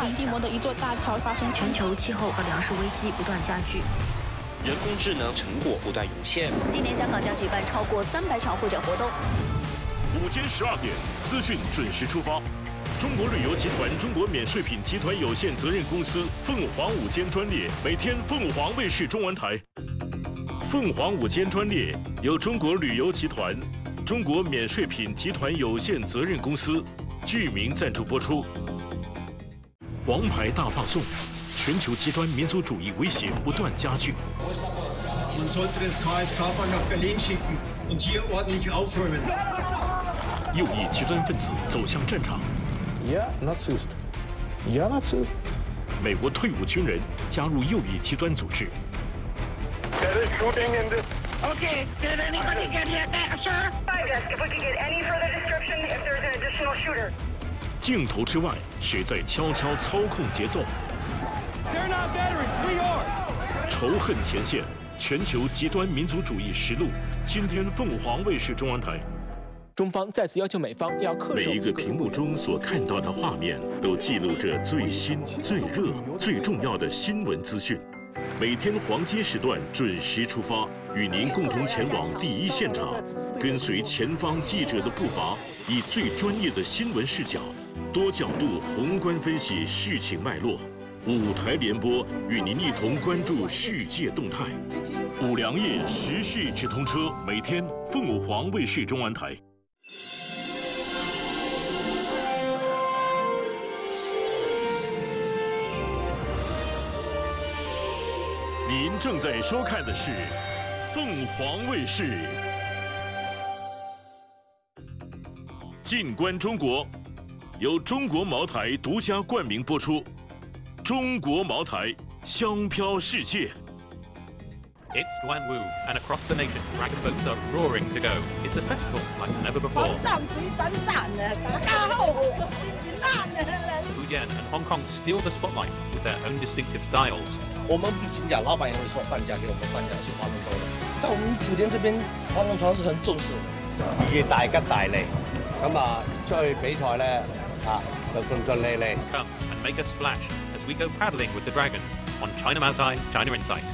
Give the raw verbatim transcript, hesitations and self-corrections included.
平地膜的一座大桥发生。 全球气候和粮食危机不断加剧。 人工智能成果不断涌现。 今年香港将举办超过三百场会展活动。 午间十二点，资讯准时出发。中国旅游集团中国免税品集团有限责任公司凤凰午间专列，每天凤凰卫视中文台。凤凰午间专列由中国旅游集团、中国免税品集团有限责任公司具名赞助播出。王牌大放送。 全球极端民族主义威胁不断加剧。 Man sollte das K S K-Bahn nach Berlin schicken und hier ordentlich aufräumen. 右翼极端分子走向战场。 Ja, Narzisst. Ja, Narzisst. 美国退伍军人加入右翼极端组织。 There is shooting in this. Okay, did anybody get hit there, sir? If we can get any further description, if there's an additional shooter. 镜头之外，谁在悄悄操控节奏？ They're not veterans, we are. 仇恨前线，全球极端民族主义实录。今天凤凰卫视中文台。 中方再次要求美方要恪守。 每一个屏幕中所看到的画面，都记录着最新、最热、最重要的新闻资讯。每天黄金时段准时出发，与您共同前往第一现场，跟随前方记者的步伐，以最专业的新闻视角，多角度宏观分析事情脉络。 五台联播与您一同关注世界动态。五粮液时事直通车，每天凤凰卫视中文台。您正在收看的是凤凰卫视。静观中国，由中国茅台独家冠名播出。 中国茅台，香飘世界。 It's Duan Wu, and across the nation, dragon boats are roaring to go. It's a festival like never before. Fujian and Hong Kong steal the spotlight with their own distinctive styles. 我们不请假，老板也会说半价给我们半价是花弄多的。在我们莆田这边，花弄船是很重視的。以大吉大利，咁啊出去比賽咧，啊就順順利利。 Come and make a splash as we go paddling with the dragons on China Maotai China Insight.